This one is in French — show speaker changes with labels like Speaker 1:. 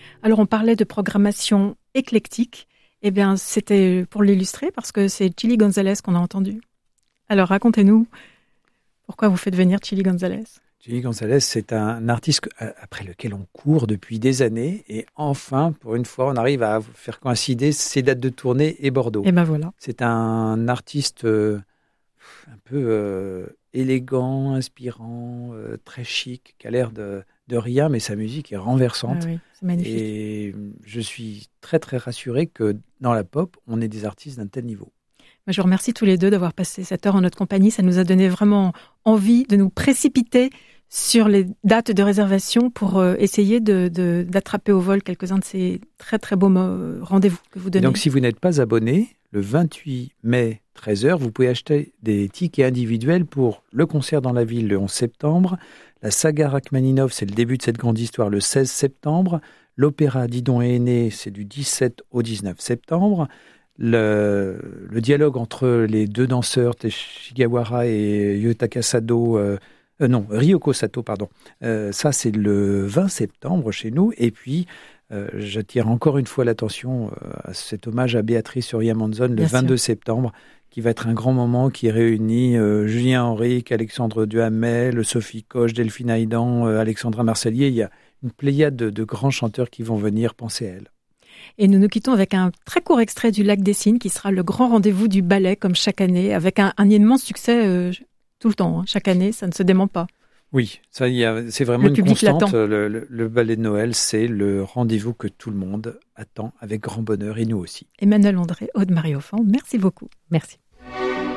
Speaker 1: Alors, on parlait de programmation éclectique. Eh bien, c'était pour l'illustrer parce que c'est Chilly González qu'on a entendu. Alors, racontez-nous pourquoi vous faites venir Chilly González.
Speaker 2: Chilly González, c'est un artiste après lequel on court depuis des années. Et enfin, pour une fois, on arrive à faire coïncider ses dates de tournée et Bordeaux.
Speaker 1: Et ben voilà.
Speaker 2: C'est un artiste un peu élégant, inspirant, très chic, qui a l'air de rien, mais sa musique est renversante.
Speaker 1: Ah oui, c'est magnifique.
Speaker 2: Et je suis très, très rassuré que dans la pop, on ait des artistes d'un tel niveau.
Speaker 1: Je vous remercie tous les deux d'avoir passé cette heure en notre compagnie. Ça nous a donné vraiment envie de nous précipiter sur les dates de réservation pour essayer d'attraper au vol quelques-uns de ces très, très beaux rendez-vous que vous donnez.
Speaker 2: Et donc, si vous n'êtes pas abonné, le 28 mai, 13h, vous pouvez acheter des tickets individuels pour le concert dans la ville le 11 septembre, la saga Rachmaninov, c'est le début de cette grande histoire, le 16 septembre, l'opéra Didon et Aîné, c'est du 17 au 19 septembre, le dialogue entre les deux danseurs, Teshigawara et Ryoko Sato, pardon. Ça, c'est le 20 septembre chez nous. Et puis, j'attire encore une fois l'attention à cet hommage à Béatrice Uriah-Manzon le 22 septembre, qui va être un grand moment qui réunit Julien Henrique, Alexandre Duhamel, Sophie Coche, Delphine Haïdan, Alexandra Marcelier. Il y a une pléiade de grands chanteurs qui vont venir penser à elle.
Speaker 1: Et nous nous quittons avec un très court extrait du Lac des Cygnes qui sera le grand rendez-vous du ballet comme chaque année, avec un immense succès tout le temps. Chaque année, ça ne se dément pas.
Speaker 2: Oui, c'est vraiment une constante. Le ballet de Noël, c'est le rendez-vous que tout le monde attend avec grand bonheur et nous aussi.
Speaker 1: Emmanuel André, Aude Marie-Offan, merci beaucoup.
Speaker 3: Merci.